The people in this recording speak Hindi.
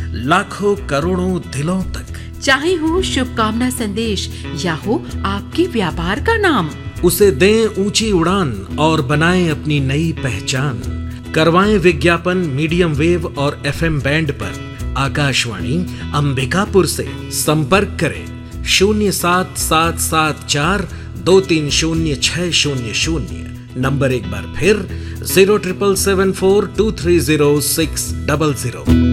लाखों करोड़ों दिलों तक। चाहे हो शुभकामना संदेश या हो आपके व्यापार का नाम, उसे दें ऊंची उड़ान और बनाएं अपनी नई पहचान। करवाएं विज्ञापन मीडियम वेव और FM बैंड पर। आकाशवाणी अंबिकापुर से संपर्क करें 07774230600। नंबर एक बार फिर 07774230600।